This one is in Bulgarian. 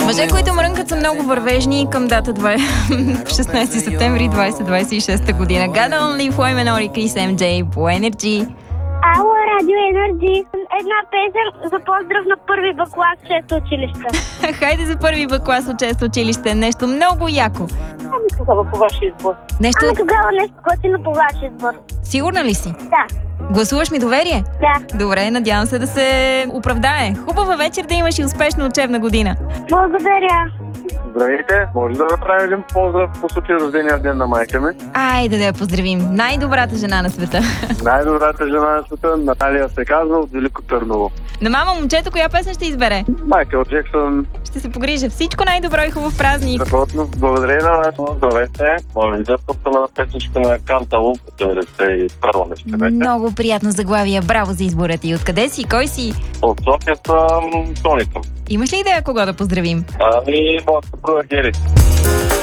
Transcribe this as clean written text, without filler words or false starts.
Мъже, които мрънкат, са много вървежни към дата 16 септември 2026 година. God Only, Флой Минори, Крис MJ по Energy. Ало, Радио Енерджи. Една песен за поздрав на първи Б клас 6 училище. Хайде за първи Б клас от 6 училище. Нещо много яко. Ами тогава по ваш избор. Нещо... Ами тогава нещо готино по ваш избор. Сигурна ли си? Да. Гласуваш ми доверие? Да. Добре, надявам се да се оправдае. Хубава вечер да имаш и успешна учебна година. Благодаря. Здравейте, може да направим един поздрав по случай рождения ден на майка ми. Айде да я поздравим. Най-добрата жена на света. Най-добрата жена на света, Наталия се казва, от Велико Търново. На мама, момчето, коя песен ще избере? Майкъл Джексън. Ще се погрижа. Всичко най-добро и хубав празник. Страхотно. Благодаря на вас. Здравейте. Моля ви за на песничка на Кантало, 91 нещо беше. Много приятно заглавие. Браво за избора ти. Откъде си? Кой си? От София съм Тони съм. Имаш ли идея кого да поздравим? Ами, моята съпруга Гери.